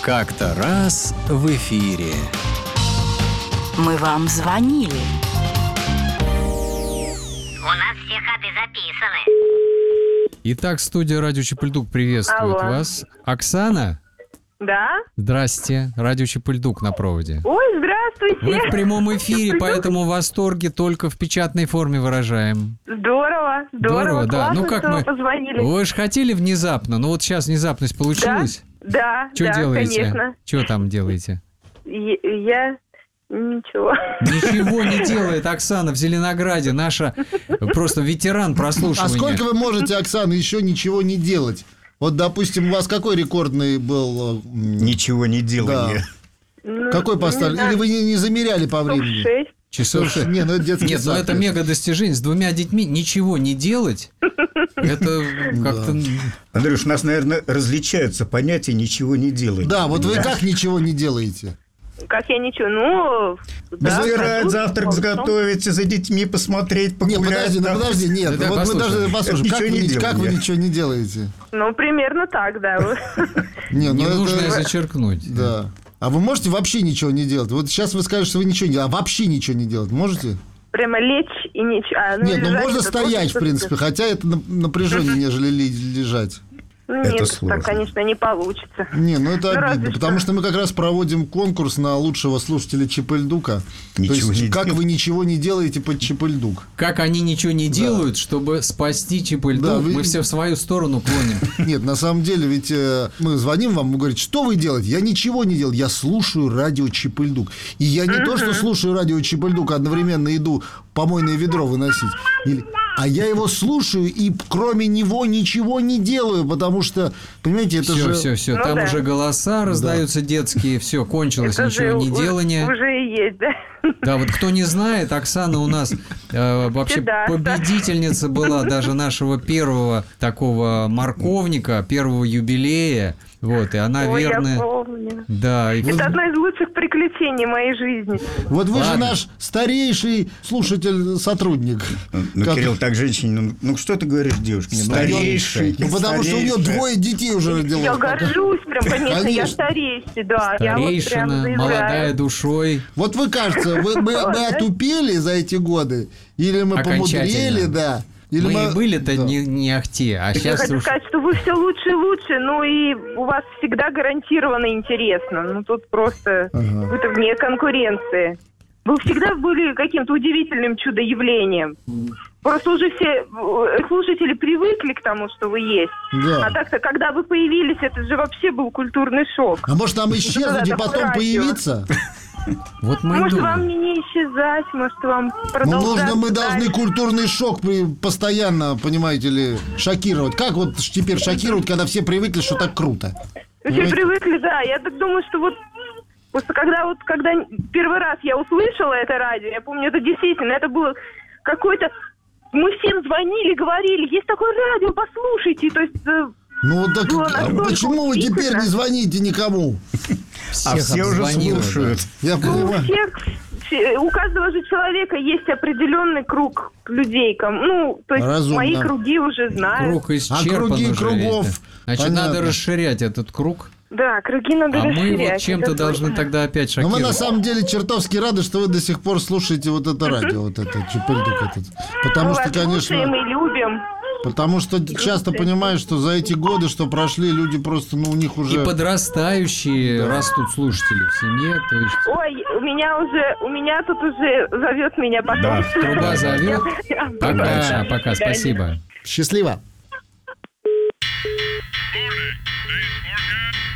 Как-то раз в эфире. Мы вам звонили. У нас все ходы записаны. Итак, студия «Радио Чапельдук» приветствует Алло. вас. Оксана? Да? Здрасте. «Радио Чапельдук» на проводе. Ой, здравствуйте. Вы в прямом эфире, Чапельдук. поэтому восторги только в печатной форме выражаем. Здорово, Да. классно, Ну как что мы... позвонили. Вы же хотели внезапно, но вот сейчас внезапность получилась. Да, Что делаете? конечно. Что там делаете? Я... Ничего. Ничего не делает Оксана в Зеленограде, наша просто ветеран А прослушивания. сколько вы можете, Оксана, еще ничего не делать? Вот, допустим, у вас какой рекордный был? Ничего не делание. Какой поставили? Или вы не замеряли по времени? 6. Часов шесть. Не, ну это детский Нет, ну сад, это конечно. мега достижение. С 2 детьми ничего не делать, это как-то... Андрюш, у нас, наверное, различаются понятия «ничего не делать». Да, вот вы как ничего не делаете? Как я ничего, Постирать, хожу, завтрак ползу. сготовить, за детьми посмотреть, Не, погулять. подожди, нет. Да, Вот мы послушай. должны послушать, Это ничего не как вы делание. ничего не делаете? Ну, примерно так, да. Не, Не ну нужно это... зачеркнуть. Да. А вы можете вообще ничего не делать? Вот сейчас вы скажете, что вы ничего не делаете, а вообще ничего не делать можете? Прямо лечь и ничего. Нет, ну можно стоять, в принципе, хотя это напряжение, нежели лежать. Нет, Это сложно. так, конечно, не получится. Не, ну это Ну, разве обидно, что. потому что мы как раз проводим конкурс на лучшего слушателя Чапельдука. Ничего То есть, не как делать. вы ничего не делаете под Чапельдук? Как они ничего не делают, чтобы спасти Чапельдук, Да, вы- мы все в свою сторону клоним. Нет, на самом деле, ведь мы звоним вам, вы говорите, что вы делаете? Я ничего не делаю, я слушаю радио Чапельдук. И я не то, что слушаю радио Чапельдук, одновременно иду помойное ведро выносить. А я его слушаю и кроме него ничего не делаю, потому что, понимаете, это же... Все, Ну там да. уже голоса раздаются детские, все, кончилось Это ничего же не делание. уже и есть, да? Да, вот кто не знает, Оксана у нас вообще Да. победительница была даже нашего первого такого морковника, первого юбилея. Вот, и она Ой, я верная. помню. Да, и Это одно из лучших приключений моей жизни. Вот вы же Ладно. наш старейший слушатель-сотрудник. Ну, Как- Кирилл, так женщине, ну что ты говоришь девушке? Старейший. Ну, потому что у нее Старейший. 2 детей уже родилось. Я горжусь прям, конечно, я Конечно. старейший, да. Я вот прям старейшина, заявляю. молодая душой. Вот вы, кажется, мы отупели за эти годы, или мы Окончательно. помудрели, да. Или Мы и были-то да. не ахти, а Я сейчас хочу уж... сказать, что вы все лучше и лучше, ну и у вас всегда гарантированно интересно. Ну тут просто вы-то вне конкуренции. Вы всегда были каким-то удивительным чудо-явлением. Просто уже все слушатели привыкли к тому, что вы есть. Да. А так-то, когда вы появились, это же вообще был культурный шок. А может нам исчезнуть и Да, потом радио. появиться? Вот мы и Может, вам думаем. не исчезать, может, вам Ну, продолжать. мы должны культурный шок постоянно, понимаете ли, шокировать. Как вот теперь шокируют, когда все привыкли, что так круто? Все привыкли, да. Я так думаю, что вот просто когда первый раз я услышала это радио, я помню, это действительно, это было какое-то... Мы всем звонили, говорили, есть такое радио, послушайте. То есть... Ну, так Было настолько почему вы теперь удивительно. не звоните никому? А все уже обзвонила, слушают. Я У понимаю. у каждого же человека есть определенный круг людей. Ну, то есть Разумно. мои круги уже знают. Круг исчерпан круги уже, кругов, видно. Значит, понятно. надо расширять этот круг. Да, круги надо А мы расширять. вот чем-то это должны точно. тогда опять Но мы шокировать. на самом деле чертовски рады, что вы до сих пор слушаете вот это радио, вот это Чапельдук этот. Потому Мы что, вас слушаем конечно, и любим. потому что часто понимаешь, что за эти годы, что прошли, люди просто, ну, у них И уже... подрастающие растут слушатели в семье, то есть Ой, у меня тут уже зовет меня потом. Да, труба зовет. Да. Пока, спасибо. Счастливо.